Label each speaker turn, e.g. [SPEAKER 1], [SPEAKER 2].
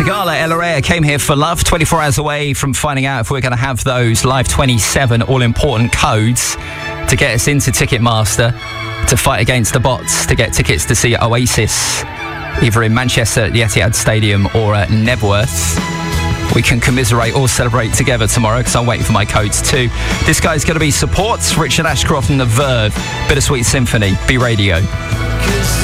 [SPEAKER 1] Sigala, El Arrea came here for love, 24 hours away from finding out if we're going to have those Live 27 all-important codes to get us into Ticketmaster to fight against the bots to get tickets to see Oasis, either in Manchester at the Etihad Stadium or at Nebworth. We can commiserate or celebrate together tomorrow because I'm waiting for my codes too. This guy's going to be Supports, Richard Ashcroft and The Verve, Bittersweet Symphony, B Radio.